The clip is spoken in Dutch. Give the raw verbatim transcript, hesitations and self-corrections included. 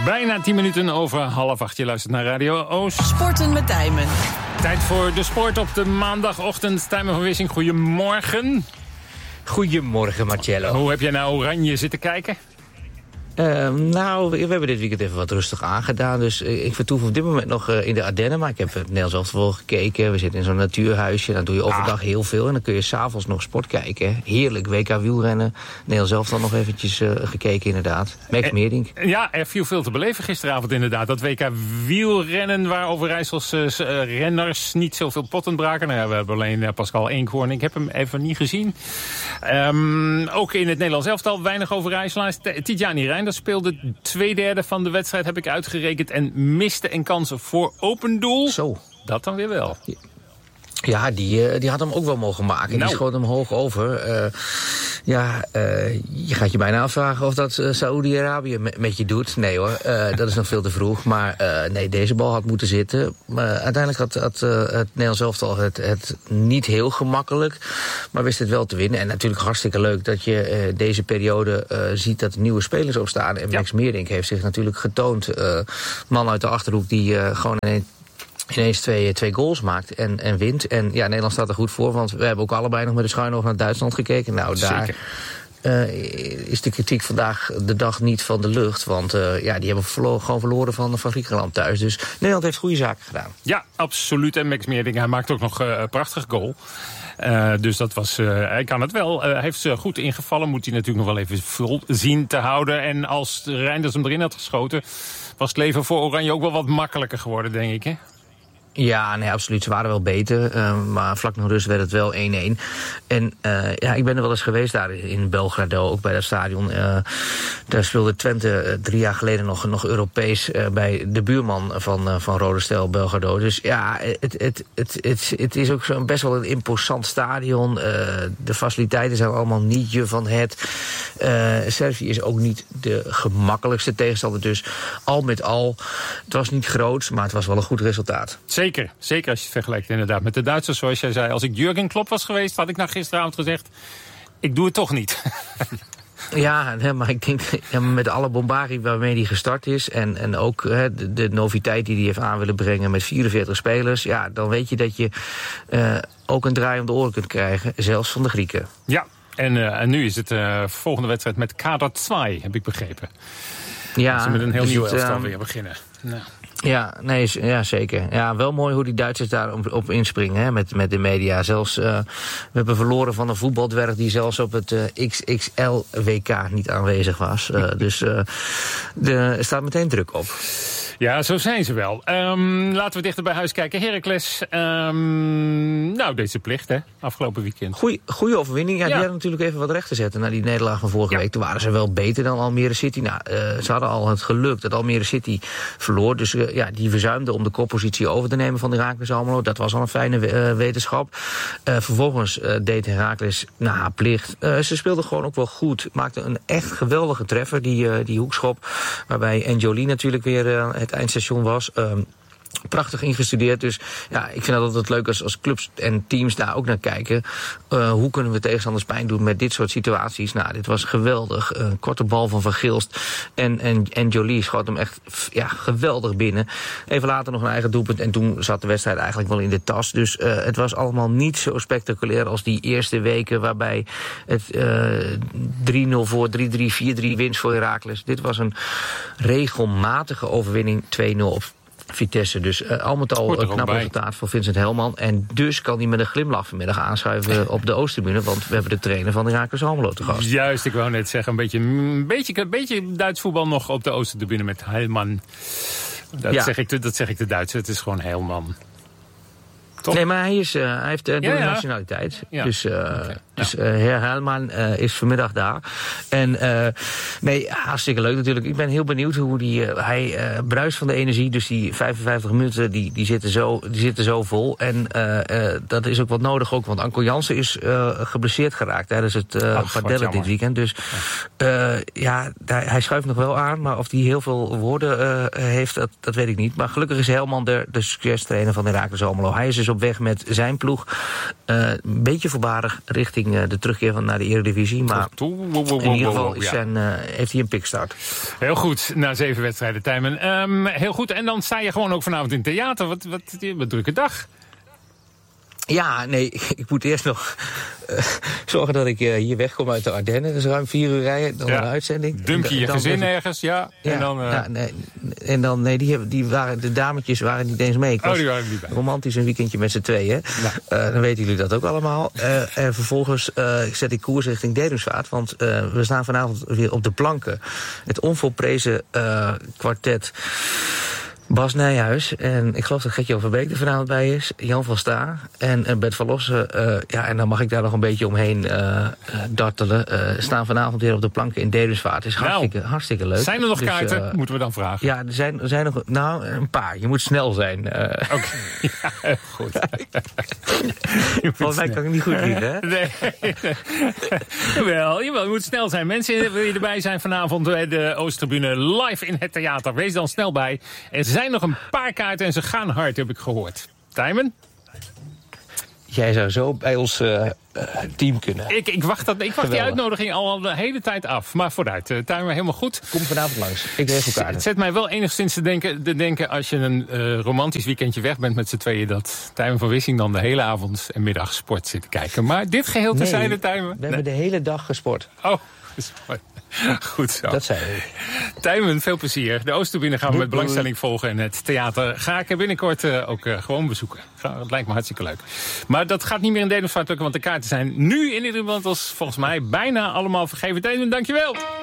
Bijna tien minuten over half acht. Je luistert naar Radio Oost. Sporten met Tijmen. Tijd voor de sport op de maandagochtend. Tijmen van Wissing, goedemorgen. Goedemorgen, Marcello. Hoe heb jij naar Oranje zitten kijken? Uh, nou, we, we hebben dit weekend even wat rustig aangedaan. Dus uh, ik vertoef op dit moment nog uh, in de Ardennen. Maar ik heb het Nederlands elftal gekeken. We zitten in zo'n natuurhuisje. Dan doe je overdag ah. heel veel. En dan kun je s'avonds nog sport kijken. Heerlijk, W K wielrennen. Nederlands elftal nog eventjes uh, gekeken inderdaad. Max Meerdink. Ja, er viel veel te beleven gisteravond inderdaad. Dat W K wielrennen waar Overijsselse uh, renners niet zoveel potten braken. Nou ja, we hebben alleen uh, Pascal Eenkhoorn. Ik heb hem even niet gezien. Um, ook in het Nederlands elftal weinig Overijsselaars. Tidjani Rijn. Dat speelde twee derde van de wedstrijd, heb ik uitgerekend. En miste een kansen voor open doel. Zo. Dat dan weer wel. Ja, die, die had hem ook wel mogen maken. Nou. Die schoot hem hoog over. Uh, ja, uh, je gaat je bijna afvragen of dat uh, Saoedi-Arabië met, met je doet. Nee hoor, uh, dat is nog veel te vroeg. Maar uh, nee, deze bal had moeten zitten. Maar uiteindelijk had, had uh, het Nederlands elftal het, het niet heel gemakkelijk. Maar wist het wel te winnen. En natuurlijk hartstikke leuk dat je uh, deze periode uh, ziet dat er nieuwe spelers opstaan. En ja. Max Meerdink heeft zich natuurlijk getoond. Uh, man uit de Achterhoek die uh, gewoon in ineens twee, twee goals maakt en, en wint. En ja, Nederland staat er goed voor, want we hebben ook allebei nog met de schuin oog naar Duitsland gekeken. Nou, daar uh, is de kritiek vandaag de dag niet van de lucht. Want uh, ja, die hebben verlo- gewoon verloren van, van Griekenland thuis. Dus Nederland heeft goede zaken gedaan. Ja, absoluut. En Max Meerdink, hij maakt ook nog uh, een prachtig goal. Uh, dus dat was, uh, hij kan het wel. Uh, hij heeft uh, goed ingevallen. Moet hij natuurlijk nog wel even vol zien te houden. En als Reinders hem erin had geschoten, was het leven voor Oranje ook wel wat makkelijker geworden, denk ik, hè? Ja, nee, absoluut. Ze waren wel beter. Uh, maar vlak na rust werd het wel één-één. En uh, ja, ik ben er wel eens geweest daar in Belgrado, ook bij dat stadion. Uh, daar speelde Twente uh, drie jaar geleden nog, nog Europees uh, bij de buurman van, uh, van Rode Stijl, Belgrado. Dus ja, het, het, het, het, het is ook zo best wel een imposant stadion. Uh, de faciliteiten zijn allemaal niet je van het. Uh, Servië is ook niet de gemakkelijkste tegenstander. Dus al met al, het was niet groot, maar het was wel een goed resultaat. Zeker, zeker als je het vergelijkt inderdaad met de Duitsers. Zoals jij zei, als ik Jurgen Klopp was geweest, had ik na gisteravond gezegd, ik doe het toch niet. Ja, nee, maar ik denk ja, met alle bombarie waarmee hij gestart is en, en ook hè, de, de noviteit die hij heeft aan willen brengen met vierenveertig spelers, ja, dan weet je dat je uh, ook een draai om de oren kunt krijgen, zelfs van de Grieken. Ja, en, uh, en nu is het uh, volgende wedstrijd met Kader twee, heb ik begrepen. Ja, ze met een heel dus nieuw elftal uh, weer beginnen. Nou. Ja, nee, ja, zeker. Ja, wel mooi hoe die Duitsers daar op, op inspringen hè, met, met de media. Zelfs, uh, we hebben verloren van een voetbaldwerg die zelfs op het uh, X X L W K niet aanwezig was. Uh, dus uh, er staat meteen druk op. Ja, zo zijn ze wel. Um, laten we dichter bij huis kijken. Heracles, um, nou, deze plicht, hè, afgelopen weekend. Goeie, goeie overwinning. Ja, ja. Die hadden natuurlijk even wat recht te zetten na die nederlaag van vorige ja. week. Toen waren ze wel beter dan Almere City. Nou, uh, ze hadden al het geluk dat Almere City verloor. Dus uh, ja, die verzuimde om de koppositie over te nemen van de Heracles Almelo. Dat was al een fijne uh, wetenschap. Uh, vervolgens uh, deed Heracles na haar plicht. Uh, ze speelde gewoon ook wel goed. Maakte een echt geweldige treffer, die, uh, die hoekschop. Waarbij Enjoli natuurlijk weer uh, het eindstation was. Um, Prachtig ingestudeerd. Dus ja, ik vind het altijd leuk als, als clubs en teams daar ook naar kijken. Uh, hoe kunnen we tegenstanders pijn doen met dit soort situaties? Nou, dit was geweldig. Een uh, korte bal van Van Gilst. En, en, en Jolie schoot hem echt ja, geweldig binnen. Even later nog een eigen doelpunt. En toen zat de wedstrijd eigenlijk wel in de tas. Dus uh, het was allemaal niet zo spectaculair als die eerste weken, waarbij het uh, drie nul voor, drie drie, vier drie winst voor Heracles. Dit was een regelmatige overwinning, twee nul op Vitesse. Dus uh, al met al een knap resultaat voor Vincent Helman. En dus kan hij met een glimlach vanmiddag aanschuiven op de Oosttribune. Want we hebben de trainer van de Heracles Almelo te gast. Juist, ik wou net zeggen, een beetje, een beetje, een beetje Duits voetbal nog op de Oosttribune met Helman. Dat, ja. zeg ik, dat zeg ik de Duitse, het is gewoon Helman. Toch? Nee, maar hij, is, uh, hij heeft uh, dubbele ja, ja. nationaliteit. Ja. Dus, uh, okay. dus uh, heer Helman uh, is vanmiddag daar. En uh, nee, hartstikke leuk natuurlijk. Ik ben heel benieuwd hoe die, uh, hij uh, bruist van de energie. Dus die vijfenvijftig minuten, die, die, zitten, zo, die zitten zo vol. En uh, uh, dat is ook wat nodig ook. Want Anko Jansen is uh, geblesseerd geraakt tijdens het uh, padellen dit weekend. Dus uh, ja, hij, hij schuift nog wel aan. Maar of hij heel veel woorden uh, heeft, dat, dat weet ik niet. Maar gelukkig is Helman de, de succestrainer van de Heracles Almelo. Hij is dus op weg met zijn ploeg. Uh, een beetje voorbarig richting richting uh, de terugkeer van naar de Eredivisie. Maar in ieder geval is zijn, uh, heeft hij een pikstart. Heel goed, na zeven wedstrijden, Tijmen. Um, heel goed, en dan sta je gewoon ook vanavond in het theater. Wat, wat, wat, wat drukke dag. Ja, nee, ik moet eerst nog uh, zorgen dat ik uh, hier wegkom uit de Ardennen. Dus ruim vier uur rijden, dan ja. een uitzending. Dump je je gezin even... ergens, ja. ja en dan, uh... ja, nee, en dan, nee, die, hebben, die waren, de dametjes waren niet eens mee. Ik oh, die waren niet bij. Romantisch een weekendje met z'n tweeën. Ja. Uh, dan weten jullie dat ook allemaal. Uh, en vervolgens uh, zet ik koers richting Dedemsvaart. Want uh, we staan vanavond weer op de planken. Het onvolprezen uh, kwartet Bas Nijhuis, en ik geloof dat Gertjan van Beek er vanavond bij is, Jan van Sta en uh, Bert van Lossen. Uh, ja, en dan mag ik daar nog een beetje omheen uh, uh, dartelen. Uh, staan vanavond weer op de planken in Dedemsvaart. Het is hartstikke, nou, hartstikke leuk. Zijn er nog dus, kaarten, uh, moeten we dan vragen? Ja, er zijn, er zijn nog nou, een paar. Je moet snel zijn. Uh. Oké, okay. ja, goed. Volgens mij kan ik niet goed liegen, hè? Nee. jawel, jawel, je moet snel zijn. Mensen, wil je erbij zijn vanavond bij de Oosttribune live in het theater? Wees dan snel bij. Er zijn nog een paar kaarten en ze gaan hard, heb ik gehoord. Tijmen? Jij zou zo bij ons uh, uh, team kunnen. Ik, ik wacht, dat, ik wacht die uitnodiging al de hele tijd af. Maar vooruit, uh, Tijmen, helemaal goed. Kom vanavond langs. Ik regel kaarten. Het zet mij wel enigszins te denken, te denken als je een uh, romantisch weekendje weg bent met z'n tweeën, dat Tijmen van Wissing dan de hele avond en middag sport zit te kijken. Maar dit geheel terzijde, nee, Tijmen. We nee. hebben de hele dag gesport. Oh, goed zo. Dat zei ik. Tijmen, veel plezier. De Oosttribune gaan we met belangstelling volgen. En het theater ga ik binnenkort uh, ook uh, gewoon bezoeken. Dat lijkt me hartstikke leuk. Maar dat gaat niet meer in Dedemsvaart lukken, want de kaarten zijn nu in ieder geval volgens mij bijna allemaal vergeven. Tijmen, dankjewel.